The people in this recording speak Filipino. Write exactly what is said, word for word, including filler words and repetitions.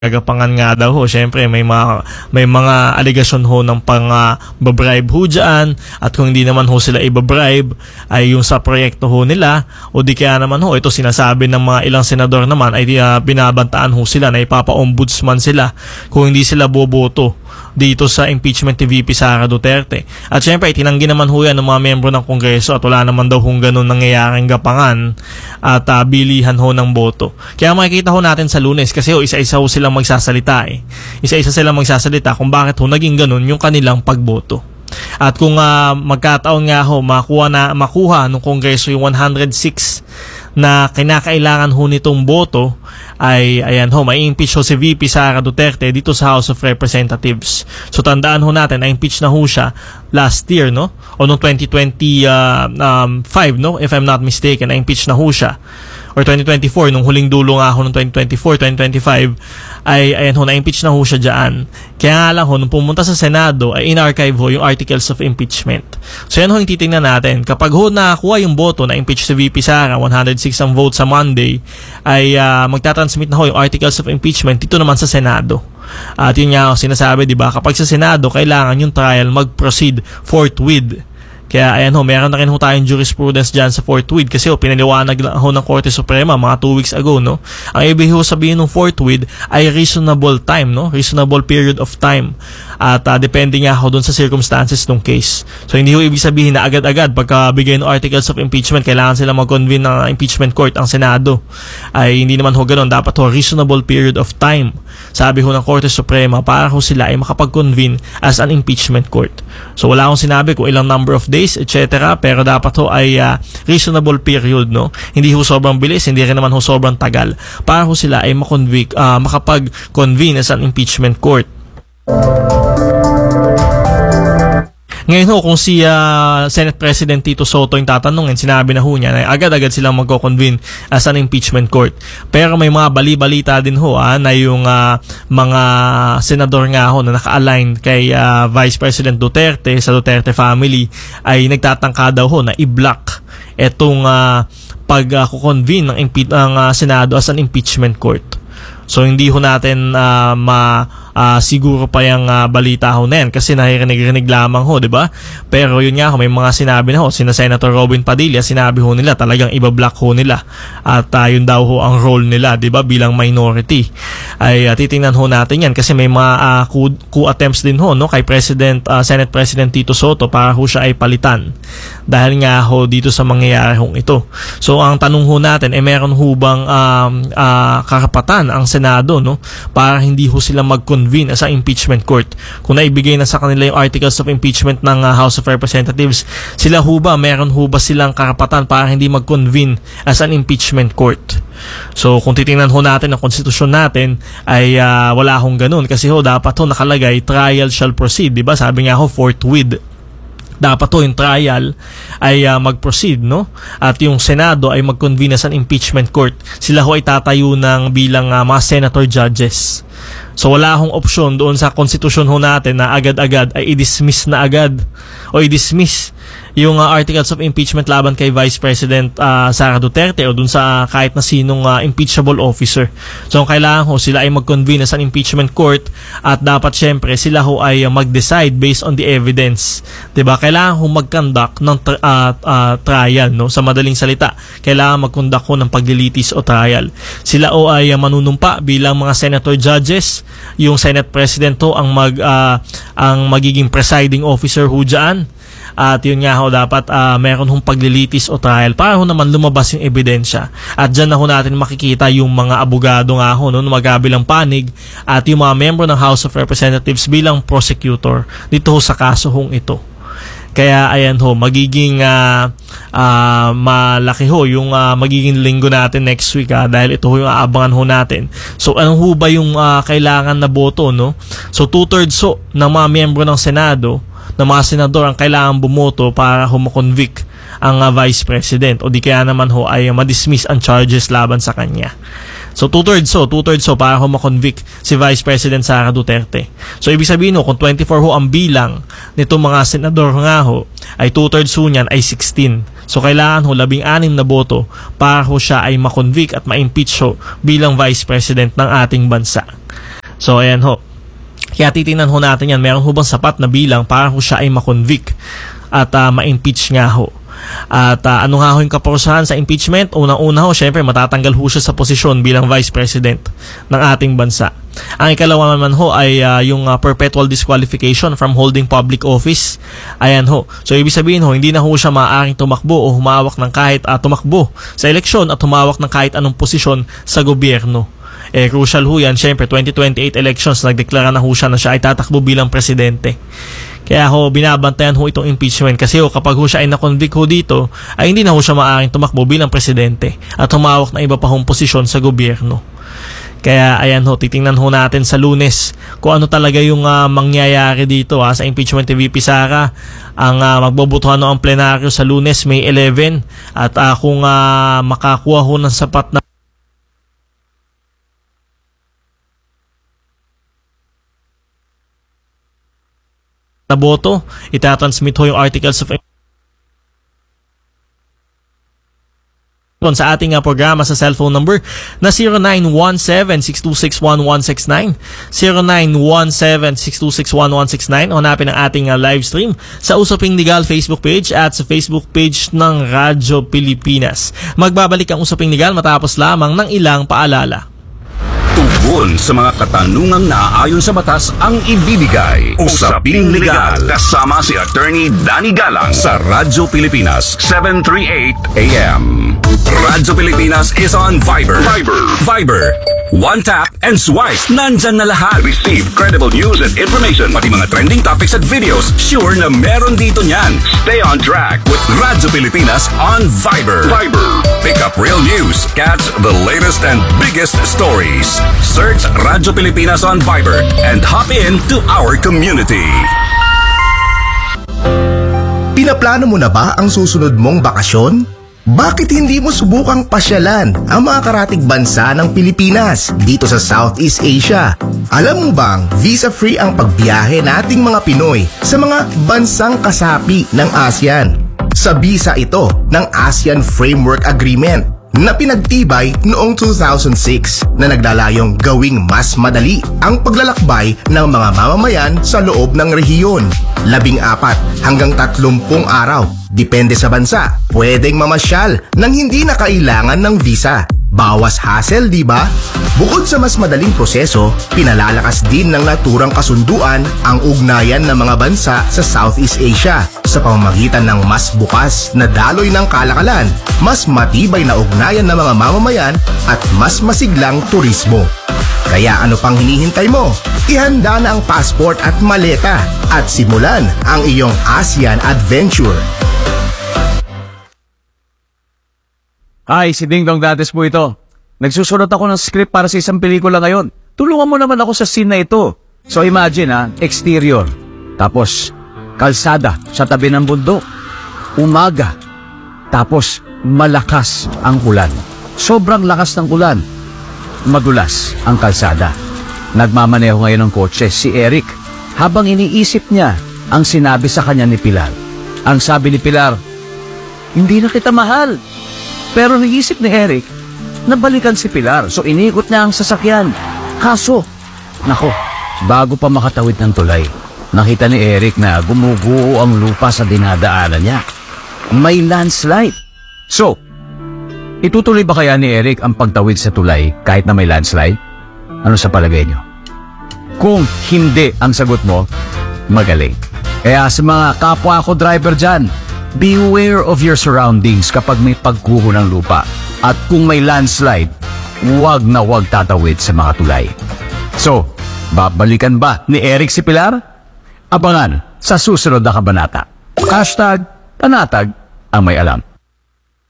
Kagapangan nga daw ho, syempre may mga may mga aligasyon ho ng pang uh, babribe ho dyan, at kung hindi naman ho sila ibabribe ay yung sa proyekto ho nila, o di kaya naman ho ito sinasabi ng mga ilang senador naman ay uh, binabantaan ho sila na ipapa-ombudsman sila kung hindi sila boboto dito sa impeachment ni V P Sara Duterte. At syempre tinanggi naman ho yan ng mga membro ng Kongreso at wala naman daw hong ganun nangyayaring gapangan at uh, bilihan ho ng boto. Kaya makikita ho natin sa Lunes kasi ho isa-isa ho silang magsasalita eh. Isa-isa silang magsasalita kung bakit ho naging ganun yung kanilang pagboto. At kung uh, magkataon nga ho makuha na makuha ng Kongreso yung one hundred six na kinakailangan ho nitong boto, ay ayan ho, ma-impeach ho si V P Sara Duterte dito sa House of Representatives. So tandaan ho natin, na-impeach na ho siya last year, no? O noong twenty twenty-five, no? If I'm not mistaken, na-impeach na ho siya. Or twenty twenty-four, nung huling dulo nga ho noong twenty twenty-four, twenty twenty-five, ay ayan ho, na-impeach na ho siya dyan. Kaya nga lang ho, nung pumunta sa Senado, ay in-archive ho yung articles of impeachment. So yan ho yung titingnan natin. Kapag ho nakakuha yung boto na impeach si V P Sara, one hundred six ang vote sa Monday, ay uh, magtatransmit na ho yung articles of impeachment dito naman sa Senado. At yun nga ho, sinasabi, di ba, kapag sa Senado, kailangan yung trial mag-proceed forthwith. Kaya ayan ho, meron na rin ho tayong jurisprudence dyan sa forthwith kasi ho, pinaliwanag lang ho ng Korte Suprema mga two weeks ago, no? Ang ibig ho sabihin ng forthwith ay reasonable time, no? Reasonable period of time. At uh, depende nga ho dun sa circumstances ng case. So hindi ho ibig sabihin na agad-agad pagkabigay ng articles of impeachment, kailangan sila mag-convene ng impeachment court ang Senado. Ay hindi naman ho ganun. Dapat ho reasonable period of time, sabi ho ng Korte Suprema, para ho sila ay makapag-convene as an impeachment court. So wala akong sinabi kung ilang number of days, et cetera. Pero dapat ho ay uh, reasonable period, no? Hindi ho sobrang bilis, hindi rin naman ho sobrang tagal para ho sila ay makonvict, uh, makapag-convene as an impeachment court. Ngayon ho, kung si uh, Senate President Tito Soto yung tatanungin, sinabi na ho niya na agad-agad silang magko-convene as an impeachment court. Pero may mga bali-balita din ho ah, na yung uh, mga senador nga ho na naka-align kay uh, Vice President Duterte sa Duterte family ay nagtatangka daw ho na i-block etong uh, pag-convene uh, ng, impe- ng uh, Senado as an impeachment court. So hindi ho natin uh, ma Uh, siguro pa yung uh, balita ho na yan kasi naririnig-rinig lamang ho, diba? Pero yun nga ho, may mga sinabi na ho, sina Senator Robin Padilla, sinabi ho nila talagang ibablock ho nila at uh, yun daw ho ang role nila, diba? Bilang minority ay uh, titingnan ho natin yan kasi may mga uh, coup, coup attempts din ho, no? Kay President, uh, Senate President Tito Soto para ho siya ay palitan dahil nga ho dito sa mangyayari hong ito. So ang tanong ho natin, eh meron ho bang um, uh, karapatan ang Senado, no? Para hindi ho sila mag-convene as ang impeachment court. Kung naibigay na sa kanila yung articles of impeachment ng uh, House of Representatives, sila ho ba, meron ho ba silang karapatan para hindi mag-convene as an impeachment court? So kung titingnan ho natin ang konstitusyon natin ay uh, wala hong ganun kasi ho dapat ho nakalagay trial shall proceed, diba? Sabi nga ho forthwith. Dapat ho yung trial ay uh, mag-proceed, no? At yung Senado ay mag-convene as an impeachment court. Sila ho ay tatayo ng bilang uh, mga senator judges. So wala hong opsyon doon sa konstitusyon ho natin na agad-agad ay i-dismiss na agad o i-dismiss yung uh, articles of impeachment laban kay Vice President uh, Sara Duterte o dun sa kahit na sinong uh, impeachable officer. So kailangan ho sila ay mag-convene as an impeachment court at dapat syempre sila ho ay uh, mag-decide based on the evidence. Diba? Kailangan ho mag-conduct ng tra- uh, uh, trial, no? Sa madaling salita, kailangan mag-conduct ho ng paglilitis o trial. Sila ho ay uh, manunumpa bilang mga senator judges. Yung Senate President ho ang mag uh, ang magiging presiding officer ho dyan. At yun nga ho, dapat uh, meron hong paglilitis o trial para ho naman lumabas yung ebidensya. At dyan na ho natin makikita yung mga abogado nga ho, no, magabilang panig at yung mga membro ng House of Representatives bilang prosecutor dito ho sa kaso hong ito. Kaya ayan ho, magiging uh, uh, malaki ho yung uh, magiging linggo natin next week ha, dahil ito ho yung aabangan ho natin. So ano ho ba yung uh, kailangan na boto, no? So two-thirds ho ng mga miyembro ng Senado, ng mga senador ang kailangan bumoto para humakonvict ang uh, Vice President o di kaya naman ho ay uh, madismiss ang charges laban sa kanya. So two-thirds ho, two-thirds ho para humakonvict si Vice President Sara Duterte. So ibig sabihin ho, kung twenty-four ho ang bilang nitong mga senador nga ho, ay two-thirds ho niyan ay sixteen. So kailangan ho labing anim na boto para ho siya ay makonvict at ma-impeach ho bilang Vice President ng ating bansa. So ayan ho. Kaya titingnan ho natin yan, meron ho bang sapat na bilang para ho siya ay makonvict at uh, ma-impeach nga ho. At uh, ano nga ho yung kaparusahan sa impeachment? Unang-una ho, syempre matatanggal ho siya sa posisyon bilang Vice President ng ating bansa. Ang ikalawa naman ho ay uh, yung uh, perpetual disqualification from holding public office. Ayan ho. So ibig sabihin ho, hindi na ho siya maaaring tumakbo o humawak ng kahit uh, tumakbo sa eleksyon at humawak ng kahit anong posisyon sa gobyerno. Eh, crucial ho yan. Syempre, twenty twenty-eight elections, nagdeklara na ho siya na siya ay tatakbo bilang presidente. Kaya ho, binabantayan ho itong impeachment kasi ho, kapag ho siya ay nakonvict ho dito, ay hindi na ho siya maaaring tumakbo bilang presidente at humawak ng iba pa hong posisyon sa gobyerno. Kaya ayan ho, titingnan ho natin sa Lunes kung ano talaga yung uh, mangyayari dito ha, sa impeachment ni V P Sara. Ang uh, magbobotohan ho ang plenaryo sa Lunes, May eleven, at uh, kung uh, makakuha ho ng sapat na na boto, itatransmit ho yung articles of sa ating uh, programa sa cellphone number na zero nine one seven, six two six, one one six nine, zero nine one seven, six two six, one one six nine. Hanapin ang ating uh, live stream sa Usaping Legal Facebook page at sa Facebook page ng Radyo Pilipinas. Magbabalik ang Usaping Legal matapos lamang ng ilang paalala. Tugon sa mga katanungang naaayon sa batas ang ibibigay. Usaping Legal kasama si Attorney Danny Galang sa Radyo Pilipinas seven thirty-eight A M. Radyo Pilipinas is on Viber. Viber. Viber. One tap and swipe. Nandyan na lahat. Receive credible news and information. Pati mga trending topics at videos. Sure na meron dito niyan. Stay on track with Radyo Pilipinas on Viber. Viber. Pick up real news. Catch the latest and biggest stories. Search Radyo Pilipinas on Viber and hop in to our community. Pinaplano mo na ba ang susunod mong bakasyon? Bakit hindi mo subukang pasyalan ang mga karatig bansa ng Pilipinas dito sa Southeast Asia? Alam mo bang visa-free ang pagbiyahe nating mga Pinoy sa mga bansang kasapi ng ASEAN? Sa visa ito ng ASEAN Framework Agreement na pinagtibay noong two thousand six na naglalayong gawing mas madali ang paglalakbay ng mga mamamayan sa loob ng rehiyon. Labing apat hanggang tatlumpung araw. Depende sa bansa, pwedeng mamasyal nang hindi na kailangan ng visa. Bawas hassle, di ba? Bukod sa mas madaling proseso, pinalalakas din ng naturang kasunduan ang ugnayan ng mga bansa sa Southeast Asia sa pamamagitan ng mas bukas na daloy ng kalakalan, mas matibay na ugnayan ng mga mamamayan at mas masiglang turismo. Kaya ano pang hinihintay mo? Ihanda na ang passport at maleta at simulan ang iyong ASEAN adventure. Hi, si Ding Dong Dates po ito. Nagsusunod ako ng script para sa isang pelikula ngayon. Tulungan mo naman ako sa scene na ito. So imagine ha, exterior. Tapos, kalsada sa tabi ng bundok. Umaga. Tapos, malakas ang ulan. Sobrang lakas ng ulan. Madulas ang kalsada. Nagmamaneho ngayon ng kotse si Eric habang iniisip niya ang sinabi sa kanya ni Pilar. Ang sabi ni Pilar, "Hindi na kita mahal." Pero naisip ni Eric na balikan si Pilar, so inikot niya ang sasakyan. Kaso, nako, bago pa makatawid ng tulay, nakita ni Eric na gumuguho ang lupa sa dinadaanan niya. May landslide. So, itutuloy ba kaya ni Eric ang pagtawid sa tulay kahit na may landslide? Ano sa palagay niyo? Kung hindi ang sagot mo, magaling. Kaya sa mga kapwa ko driver dyan, beware of your surroundings kapag may pagguho ng lupa. At kung may landslide, huwag na huwag tatawid sa mga tulay. So, babalikan ba ni Eric si Pilar? Abangan sa susunod na kabanata. Hashtag Panatag ang may alam.